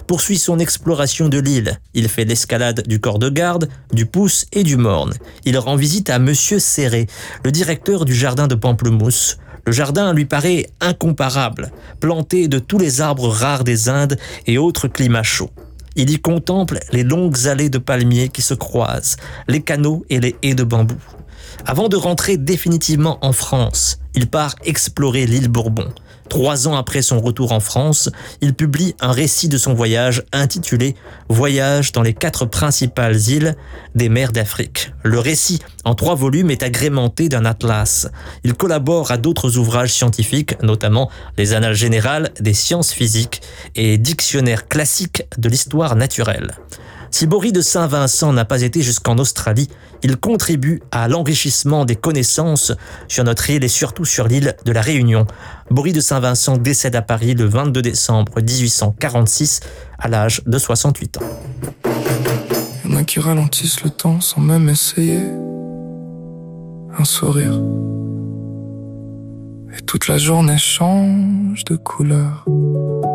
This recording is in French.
poursuit son exploration de l'île. Il fait l'escalade du corps de garde, du Pouce et du Morne. Il rend visite à Monsieur Céré, le directeur du jardin de Pamplemousse. Le jardin lui paraît incomparable, planté de tous les arbres rares des Indes et autres climats chauds. Il y contemple les longues allées de palmiers qui se croisent, les canaux et les haies de bambou. Avant de rentrer définitivement en France, il part explorer l'île Bourbon. 3 ans après son retour en France, il publie un récit de son voyage intitulé « Voyage dans les 4 principales îles des mers d'Afrique ». Le récit, en 3 volumes, est agrémenté d'un atlas. Il collabore à d'autres ouvrages scientifiques, notamment les Annales générales des sciences physiques et Dictionnaire classique de l'histoire naturelle. Si Bory de Saint-Vincent n'a pas été jusqu'en Australie, il contribue à l'enrichissement des connaissances sur notre île et surtout sur l'île de la Réunion. Bory de Saint-Vincent décède à Paris le 22 décembre 1846 à l'âge de 68 ans. Il y en a qui ralentissent le temps sans même essayer. Un sourire. Et toute la journée change de couleur.